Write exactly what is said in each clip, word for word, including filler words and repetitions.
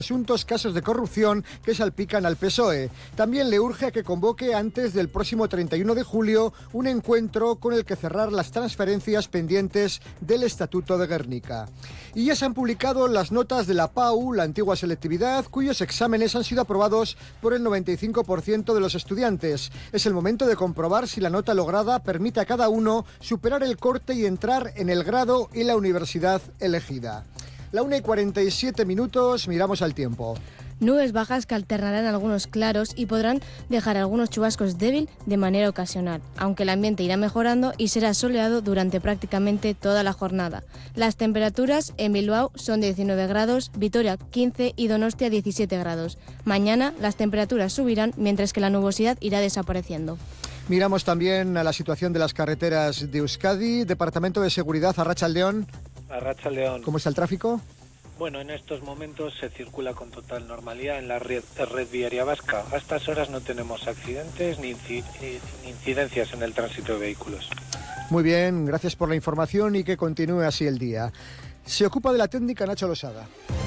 presuntos casos de corrupción que salpican al P S O E. También le urge a que convoque antes del próximo treinta y uno de julio un encuentro con el que cerrar las transferencias pendientes del Estatuto de Gernika. Y ya se han publicado las notas de la P A U, la antigua selectividad, cuyos exámenes han sido aprobados por el noventa y cinco por ciento de los estudiantes. Es el momento de comprobar si la nota lograda permite a cada uno superar el corte y entrar en el grado y la universidad elegida. La una y cuarenta y siete minutos, miramos al tiempo. Nubes bajas que alternarán algunos claros y podrán dejar algunos chubascos débil de manera ocasional, aunque el ambiente irá mejorando y será soleado durante prácticamente toda la jornada. Las temperaturas en Bilbao son de diecinueve grados, Vitoria quince y Donostia diecisiete grados. Mañana las temperaturas subirán mientras que la nubosidad irá desapareciendo. Miramos también a la situación de las carreteras de Euskadi. Departamento de Seguridad, Arratsaldeon. Arratsaldeon. ¿Cómo está el tráfico? Bueno, en estos momentos se circula con total normalidad en la red, red viaria vasca. A estas horas no tenemos accidentes ni incidencias en el tránsito de vehículos. Muy bien, gracias por la información y que continúe así el día. Se ocupa de la técnica Nacho Losada.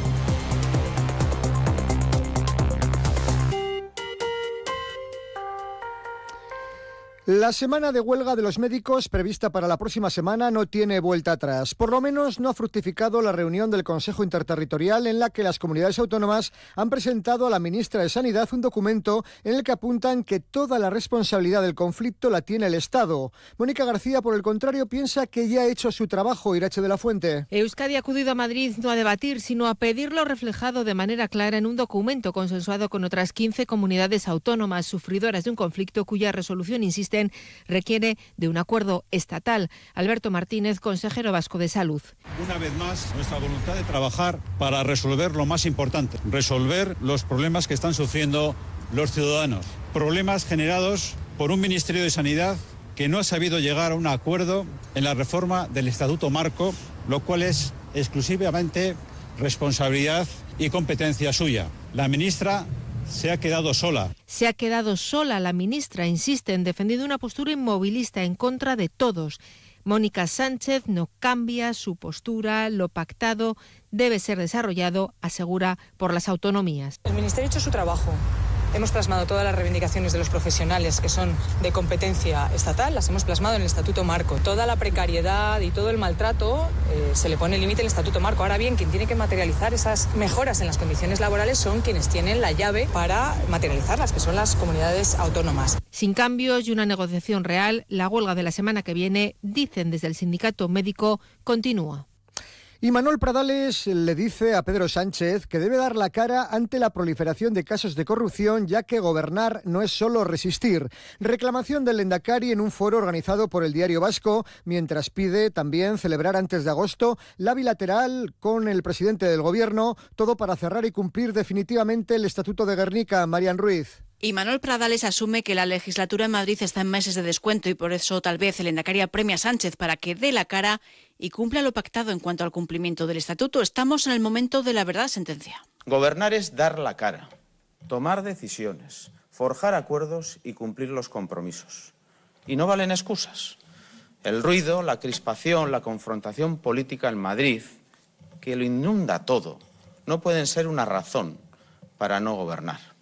La semana de huelga de los médicos prevista para la próxima semana no tiene vuelta atrás. Por lo menos no ha fructificado la reunión del Consejo Interterritorial en la que las comunidades autónomas han presentado a la ministra de Sanidad un documento en el que apuntan que toda la responsabilidad del conflicto la tiene el Estado. Mónica García, por el contrario, piensa que ya ha hecho su trabajo. Irache de la Fuente. Euskadi ha acudido a Madrid no a debatir, sino a pedirlo reflejado de manera clara en un documento consensuado con otras quince comunidades autónomas sufridoras de un conflicto cuya resolución, insiste, requiere de un acuerdo estatal. Alberto Martínez, consejero vasco de Salud. Una vez más, nuestra voluntad de trabajar para resolver lo más importante, resolver los problemas que están sufriendo los ciudadanos. Problemas generados por un Ministerio de Sanidad que no ha sabido llegar a un acuerdo en la reforma del Estatuto Marco, lo cual es exclusivamente responsabilidad y competencia suya. La ministra se ha quedado sola. Se ha quedado sola la ministra, insiste en defender una postura inmovilista en contra de todos. Mónica Sánchez no cambia su postura, lo pactado debe ser desarrollado, asegura, por las autonomías. El Ministerio ha hecho su trabajo. Hemos plasmado todas las reivindicaciones de los profesionales que son de competencia estatal, las hemos plasmado en el Estatuto Marco. Toda la precariedad y todo el maltrato eh, se le pone límite en el Estatuto Marco. Ahora bien, quien tiene que materializar esas mejoras en las condiciones laborales son quienes tienen la llave para materializarlas, que son las comunidades autónomas. Sin cambios y una negociación real, la huelga de la semana que viene, dicen desde el sindicato médico, continúa. Y Manuel Pradales le dice a Pedro Sánchez que debe dar la cara ante la proliferación de casos de corrupción, ya que gobernar no es solo resistir. Reclamación del Lehendakari en un foro organizado por el Diario Vasco, mientras pide también celebrar antes de agosto la bilateral con el presidente del Gobierno, todo para cerrar y cumplir definitivamente el Estatuto de Gernika. Marian Ruiz. Y Manuel Pradales asume que la legislatura en Madrid está en meses de descuento y por eso tal vez el Lehendakari apremia a Sánchez para que dé la cara y cumpla lo pactado en cuanto al cumplimiento del Estatuto. Estamos en el momento de la verdad, sentencia. Gobernar es dar la cara, tomar decisiones, forjar acuerdos y cumplir los compromisos. Y no valen excusas. El ruido, la crispación, la confrontación política en Madrid, que lo inunda todo, no pueden ser una razón para no gobernar.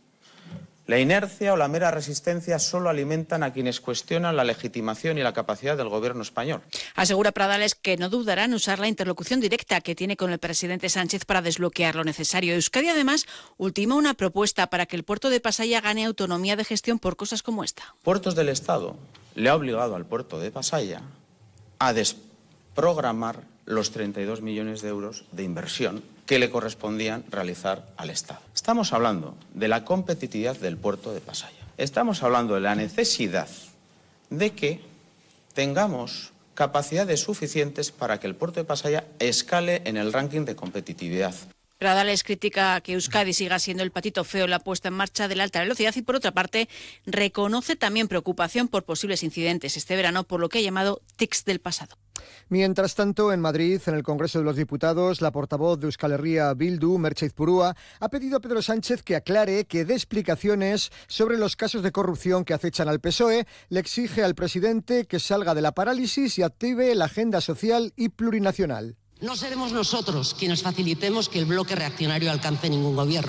La inercia o la mera resistencia solo alimentan a quienes cuestionan la legitimación y la capacidad del gobierno español. Asegura Pradales que no dudará en usar la interlocución directa que tiene con el presidente Sánchez para desbloquear lo necesario. Euskadi, además, ultima una propuesta para que el puerto de Pasaia gane autonomía de gestión por cosas como esta. Puertos del Estado le ha obligado al puerto de Pasaia a desprogramar los treinta y dos millones de euros de inversión que le correspondían realizar al Estado. Estamos hablando de la competitividad del puerto de Pasaia. Estamos hablando de la necesidad de que tengamos capacidades suficientes para que el puerto de Pasaia escale en el ranking de competitividad. Pradales critica que Euskadi siga siendo el patito feo en la puesta en marcha de la alta velocidad y, por otra parte, reconoce también preocupación por posibles incidentes este verano por lo que ha llamado tics del pasado. Mientras tanto, en Madrid, en el Congreso de los Diputados, la portavoz de Euskal Herria Bildu, Merche Izpurua, ha pedido a Pedro Sánchez que aclare, que dé explicaciones sobre los casos de corrupción que acechan al P S O E. Le exige al presidente que salga de la parálisis y active la agenda social y plurinacional. No seremos nosotros quienes facilitemos que el bloque reaccionario alcance ningún gobierno.